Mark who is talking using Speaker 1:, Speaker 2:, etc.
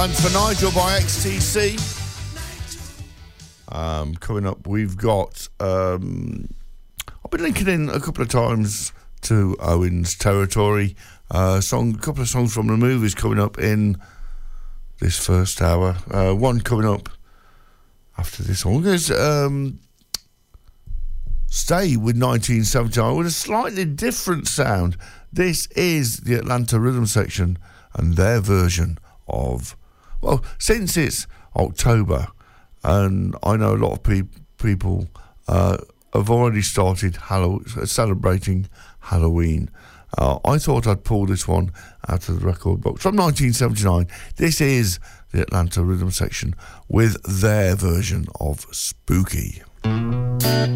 Speaker 1: And for Nigel by XTC. Coming up, we've got... I've been linking in a couple of times to Owen's Territory. A couple of songs from the movies coming up in this first hour. One coming up after this one. There's Stay with 1979 with a slightly different sound. This is the Atlanta Rhythm Section and their version of... Well, since it's October, and I know a lot of people have already started celebrating Halloween. I thought I'd pull this one out of the record box. From 1979, this is the Atlanta Rhythm Section with their version of Spooky.